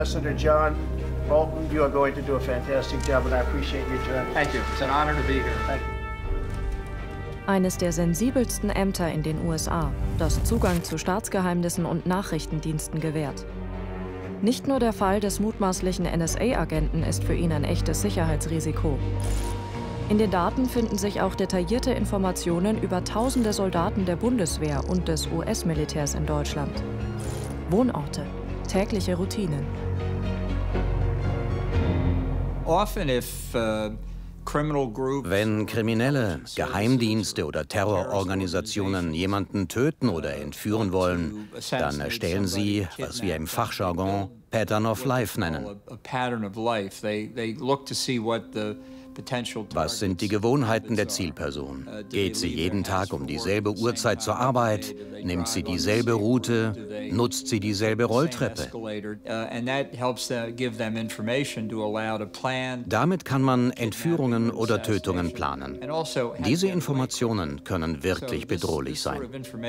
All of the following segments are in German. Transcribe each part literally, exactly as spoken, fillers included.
Senator John Bolton, you are going to do a fantastic job, and I appreciate your time. Thank you. It's an honor to be here. Thank you. Eines der sensibelsten Ämter in den U S A, das Zugang zu Staatsgeheimnissen und Nachrichtendiensten gewährt. Nicht nur der Fall des mutmaßlichen N S A-Agenten ist für ihn ein echtes Sicherheitsrisiko. In den Daten finden sich auch detaillierte Informationen über tausende Soldaten der Bundeswehr und des U S-Militärs in Deutschland. Wohnorte, tägliche Routinen. Often if, uh Wenn Kriminelle, Geheimdienste oder Terrororganisationen jemanden töten oder entführen wollen, dann erstellen sie, was wir im Fachjargon Pattern of Life nennen. Was sind die Gewohnheiten der Zielperson? Geht sie jeden Tag um dieselbe Uhrzeit zur Arbeit? Nimmt sie dieselbe Route? Nutzt sie dieselbe Rolltreppe? Damit kann man Entführungen oder Tötungen planen. Diese Informationen können wirklich bedrohlich sein.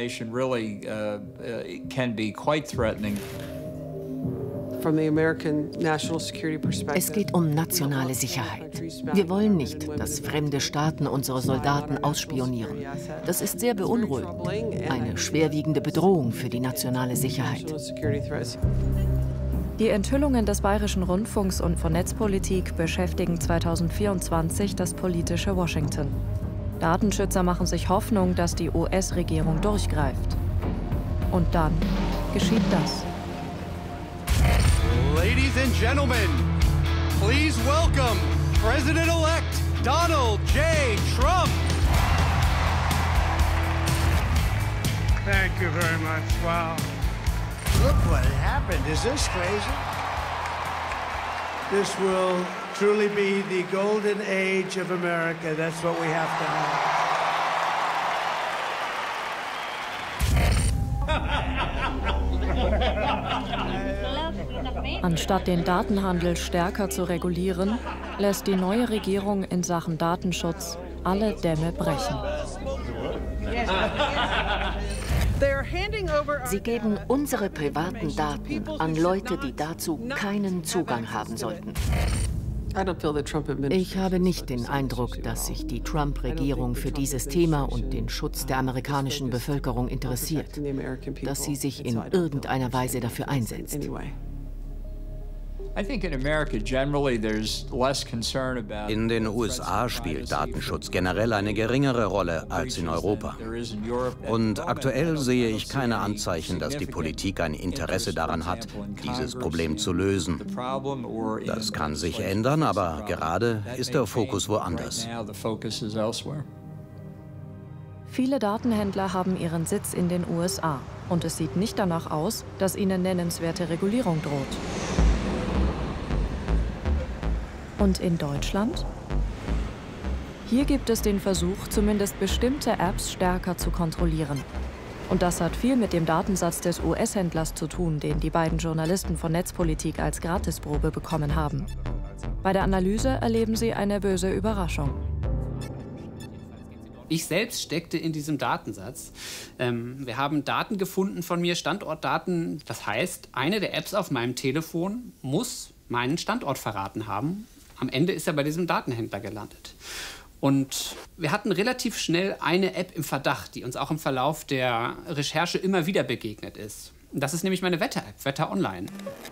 Es geht um nationale Sicherheit. Wir wollen nicht, dass fremde Staaten unsere Soldaten ausspionieren. Das ist sehr beunruhigend. Eine schwerwiegende Bedrohung für die nationale Sicherheit. Die Enthüllungen des Bayerischen Rundfunks und von Netzpolitik beschäftigen zweitausendvierundzwanzig das politische Washington. Datenschützer machen sich Hoffnung, dass die U S-Regierung durchgreift. Und dann geschieht das. Ladies and gentlemen, please welcome President-elect Donald J. Trump. Thank you very much. Wow. Look what happened. Is this crazy? This will truly be the golden age of America. That's what we have to have. Anstatt den Datenhandel stärker zu regulieren, lässt die neue Regierung in Sachen Datenschutz alle Dämme brechen. Sie geben unsere privaten Daten an Leute, die dazu keinen Zugang haben sollten. Ich habe nicht den Eindruck, dass sich die Trump-Regierung für dieses Thema und den Schutz der amerikanischen Bevölkerung interessiert, dass sie sich in irgendeiner Weise dafür einsetzt. In den U S A spielt Datenschutz generell eine geringere Rolle als in Europa. Und aktuell sehe ich keine Anzeichen, dass die Politik ein Interesse daran hat, dieses Problem zu lösen. Das kann sich ändern, aber gerade ist der Fokus woanders. Viele Datenhändler haben ihren Sitz in den U S A und es sieht nicht danach aus, dass ihnen nennenswerte Regulierung droht. Und in Deutschland? Hier gibt es den Versuch, zumindest bestimmte Apps stärker zu kontrollieren. Und das hat viel mit dem Datensatz des U S-Händlers zu tun, den die beiden Journalisten von Netzpolitik als Gratisprobe bekommen haben. Bei der Analyse erleben sie eine böse Überraschung. Ich selbst steckte in diesem Datensatz. Ähm, wir haben Daten gefunden von mir, Standortdaten. Das heißt, eine der Apps auf meinem Telefon muss meinen Standort verraten haben. Am Ende ist er bei diesem Datenhändler gelandet. Und wir hatten relativ schnell eine App im Verdacht, die uns auch im Verlauf der Recherche immer wieder begegnet ist. Das ist nämlich meine Wetter-App, Wetter Online.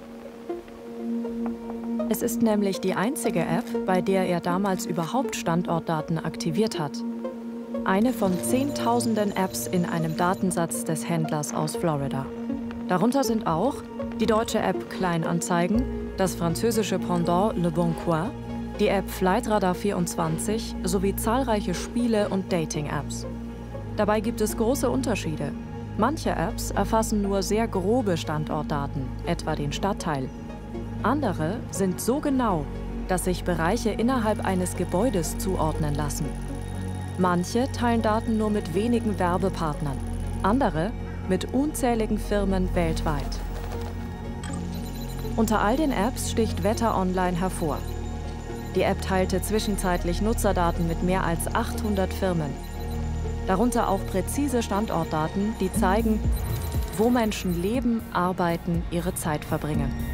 Es ist nämlich die einzige App, bei der er damals überhaupt Standortdaten aktiviert hat. Eine von Zehntausenden Apps in einem Datensatz des Händlers aus Florida. Darunter sind auch die deutsche App Kleinanzeigen, das französische Pendant Le Bon Coin, die App Flightradar vierundzwanzig sowie zahlreiche Spiele- und Dating-Apps. Dabei gibt es große Unterschiede. Manche Apps erfassen nur sehr grobe Standortdaten, etwa den Stadtteil. Andere sind so genau, dass sich Bereiche innerhalb eines Gebäudes zuordnen lassen. Manche teilen Daten nur mit wenigen Werbepartnern, andere mit unzähligen Firmen weltweit. Unter all den Apps sticht Wetter Online hervor. Die App teilte zwischenzeitlich Nutzerdaten mit mehr als achthundert Firmen. Darunter auch präzise Standortdaten, die zeigen, wo Menschen leben, arbeiten, ihre Zeit verbringen.